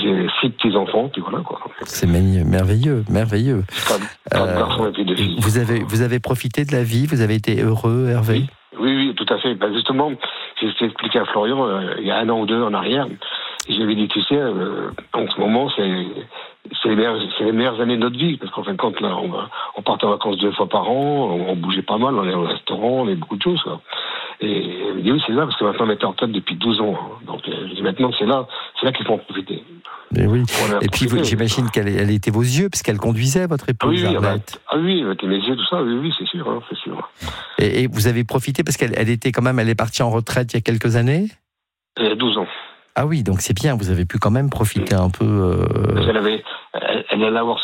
j'ai 6 petits-enfants, puis voilà, quoi. C'est merveilleux. Quatre garçons et puis 2 filles. Vous avez profité de la vie, vous avez été heureux, Hervé? Oui, tout à fait. Ben justement, j'ai expliqué à Florian, il y a 1 an ou 2 en arrière, et je lui ai dit, tu sais, en ce moment, c'est les meilleures années de notre vie, parce qu'en fin de compte, là, on partait en vacances 2 fois par an, on bougeait pas mal, on allait au restaurant, on avait beaucoup de choses, quoi. Et elle me dit, oui, c'est là, parce que maintenant, elle était en retraite depuis 12 ans. Hein. Donc, je dis, maintenant, c'est là qu'il faut en profiter. Et oui. Et puis, j'imagine qu'elle était vos yeux, parce qu'elle conduisait, votre épouse, Arlette. Oui, elle était mes yeux, tout ça, oui, c'est sûr, hein, c'est sûr. Et vous avez profité, parce qu'elle était quand même, elle est partie en retraite il y a quelques années? 12 ans. Ah oui, donc c'est bien, vous avez pu quand même profiter un peu... Elle allait avoir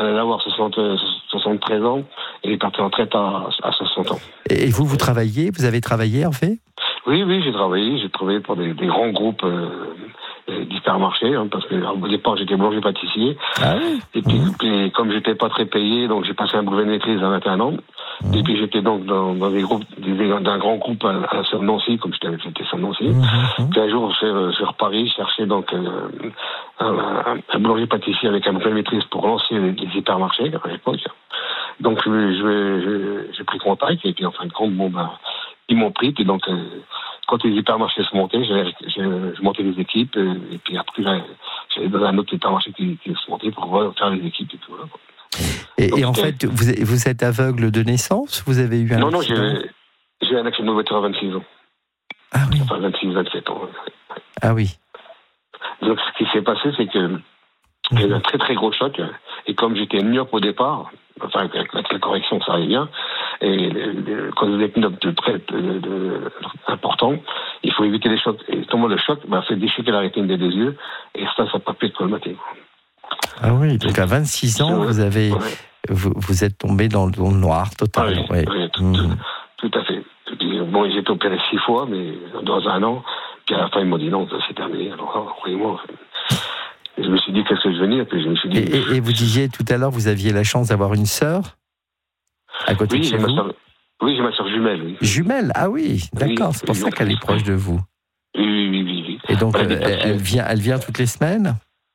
73 ans, et elle est partie en retraite à 60 ans. Et vous travaillez? Vous avez travaillé, en fait? Oui, j'ai travaillé pour des grands groupes d'hypermarchés, hein, parce qu'au départ, j'étais boulanger-pâtissier. Ah oui. Et puis, comme j'étais pas très payé, donc j'ai passé un brevet de maîtrise à 21 ans. Et puis, j'étais donc dans des groupes, d'un grand groupe sur Nancy, comme j'étais sur Nancy. Puis un jour, sur Paris, je cherchais donc un boulanger-pâtissier avec un brevet de maîtrise pour lancer les hypermarchés à l'époque. Donc, j'ai pris contact, et puis en fin de compte, ils m'ont pris, puis donc, quand les hypermarchés se montaient, je montais les équipes, et puis après, j'allais dans un autre hypermarché qui se montait pour faire les équipes et tout. Voilà. Et en fait, vous êtes aveugle de naissance? Vous avez eu un Non, j'ai un accident de voiture à 26 ans. Ah oui. Enfin, 26-27 ans. Ah oui. Donc, ce qui s'est passé, c'est que j'ai eu un très très gros choc, et comme j'étais myope au départ, enfin, avec la correction, ça allait bien. Et quand vous êtes myope important, il faut éviter les chocs. Et tout le choc fait déchirer la rétine des 2 yeux, et ça peut être problématique. Ah oui, donc à 26 ans, vous êtes tombé dans le noir total. Oui, tout à fait. Et puis, j'ai été opéré 6 fois, mais dans 1 an. Puis à la fin, ils m'ont dit non, c'est terminé. Alors, croyez-moi. Et je me suis dit, qu'est-ce que je veux dire? Puis je me suis dit, et vous disiez tout à l'heure, vous aviez la chance d'avoir une sœur à côté de chez vous? Oui, j'ai ma sœur jumelle. Oui. Jumelle? Ah oui, d'accord, c'est pour ça qu'elle est proche de vous. Oui. Et donc, elle vient toutes les semaines?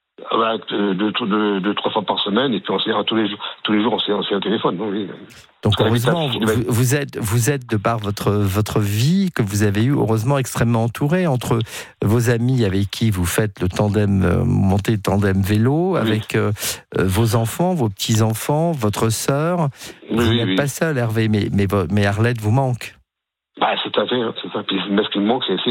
2-3 fois par semaine, et puis on se verra tous les jours, on s'est au téléphone. Oui. Donc heureusement, vous êtes de par votre vie que vous avez eu, heureusement extrêmement entouré, entre vos amis avec qui vous faites le tandem, montez le tandem vélo, avec vos enfants, vos petits-enfants, votre sœur. Vous n'êtes pas seul, Hervé, mais Arlette vous manque. C'est à fait, c'est ça. Puis, mais ce qui me manque, c'est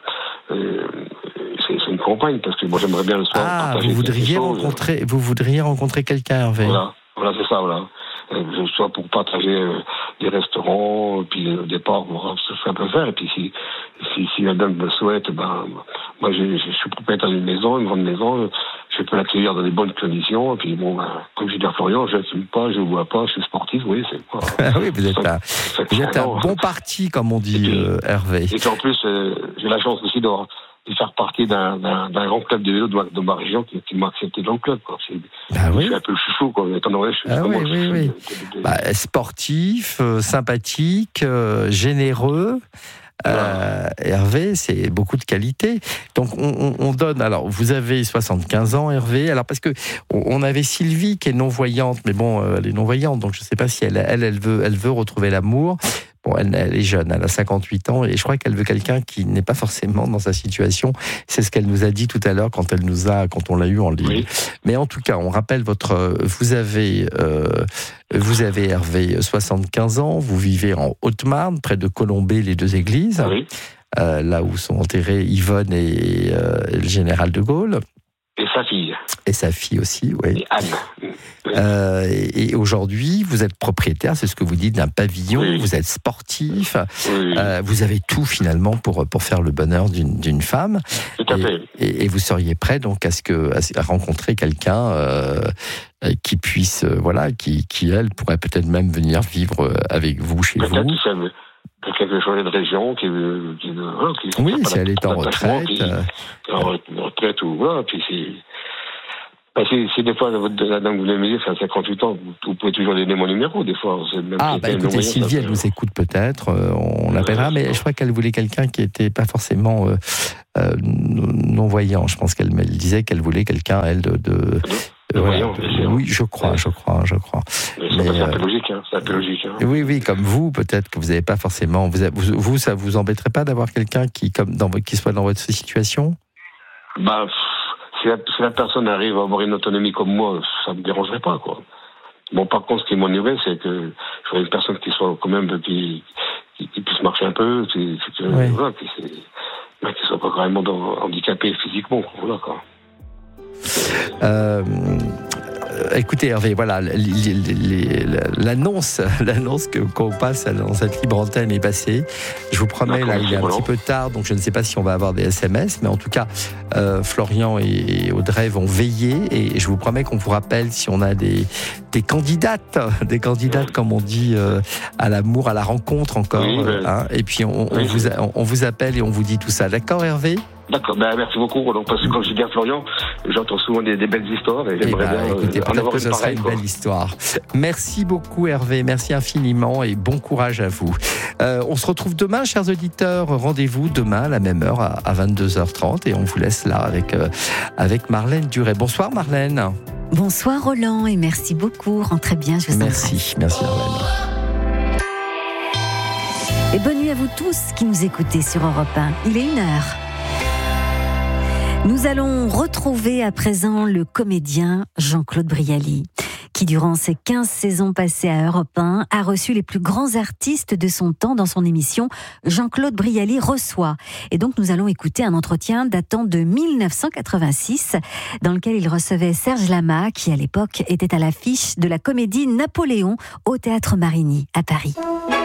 une compagne, parce que moi j'aimerais bien le soir partager vous voudriez rencontrer quelqu'un, Hervé. Voilà, c'est ça, voilà. Soit pour partager des restaurants, puis au départ, ce que ça peut faire. Et puis si la dame me souhaite, moi je suis propriétaire d'une maison, une grande maison, je peux l'accueillir dans des bonnes conditions. Et puis comme je dis à Florian, je ne fume pas, je ne bois pas, je suis sportif, oui, c'est quoi. Oui, vous êtes un bon parti, comme on dit, Hervé. Et puis en plus, j'ai la chance aussi de faire partie d'un grand club de vélo de ma région qui m'a accepté dans le club. Quoi. Je suis un peu le chouchou, quoi. Oui. Sportif, sympathique, généreux. Hervé, c'est beaucoup de qualité. Donc on donne. Alors vous avez 75 ans, Hervé. Alors parce que on avait Sylvie qui est non-voyante, mais bon, elle est non-voyante, donc je ne sais pas si elle veut retrouver l'amour. Bon, elle est jeune, elle a 58 ans, et je crois qu'elle veut quelqu'un qui n'est pas forcément dans sa situation. C'est ce qu'elle nous a dit tout à l'heure quand on l'a eu en ligne. Oui. Mais en tout cas, on rappelle vous avez Hervé 75 ans, vous vivez en Haute-Marne, près de Colombey, les 2 églises, oui. Là où sont enterrés Yvonne et le général de Gaulle. Et sa fille. Et sa fille aussi, oui. Et Anne. Et aujourd'hui, vous êtes propriétaire, c'est ce que vous dites, d'un pavillon, oui. Vous êtes sportif, oui. Vous avez tout finalement pour faire le bonheur d'une femme. Tout à fait. Et vous seriez prêt donc à rencontrer quelqu'un qui puisse, qui elle pourrait peut-être même venir vivre avec vous chez vous. Quelqu'un qui veut changer de région, oui, si elle est en retraite. En retraite ou voilà, puis Si des fois, la dame que vous me dire, c'est à 58 ans, vous pouvez toujours donner mon numéro, des fois. Écoutez, Sylvie, elle nous écoute peut-être, on l'appellera, mais je crois qu'elle voulait quelqu'un qui n'était pas forcément non-voyant. Je pense qu'elle disait qu'elle voulait quelqu'un, elle, de voyant, oui, je crois. C'est un peu logique, c'est un peu logique. Oui, comme vous, peut-être que vous n'avez pas forcément. Vous, ça vous embêterait pas d'avoir quelqu'un qui soit dans votre situation? Si la personne arrive à avoir une autonomie comme moi, ça me dérangerait pas, quoi. Bon, par contre, ce qui m'ennuierait, c'est que je voudrais une personne qui soit quand même qui puisse marcher un peu, qui soit pas vraiment handicapé physiquement, voilà, quoi. Écoutez Hervé, voilà, l'annonce qu'on passe dans cette libre antenne est passée. Je vous promets, là, il est un petit peu tard, donc je ne sais pas si on va avoir des SMS, mais en tout cas, Florian et Audrey vont veiller, et je vous promets qu'on vous rappelle si on a des candidates, comme on dit, à l'amour, à la rencontre encore, et puis on vous appelle et on vous dit tout ça. D'accord, Hervé? D'accord, merci beaucoup. Donc, parce que quand je dis à Florian, j'entends souvent des belles histoires et j'aimerais bien en avoir une pareille. Une belle histoire. Merci beaucoup Hervé, merci infiniment et bon courage à vous. On se retrouve demain, chers auditeurs. Rendez-vous demain à la même heure à 22h30 et on vous laisse là avec Marlène Duret. Bonsoir Marlène. Bonsoir Roland et merci beaucoup. Rentrez bien, je vous embrasse. Merci Marlène. Et bonne nuit à vous tous qui nous écoutez sur Europe 1. Il est 1h. Nous allons retrouver à présent le comédien Jean-Claude Brialy, qui durant ses 15 saisons passées à Europe 1 a reçu les plus grands artistes de son temps dans son émission Jean-Claude Brialy reçoit. Et donc nous allons écouter un entretien datant de 1986 dans lequel il recevait Serge Lama, qui à l'époque était à l'affiche de la comédie Napoléon au Théâtre Marigny à Paris.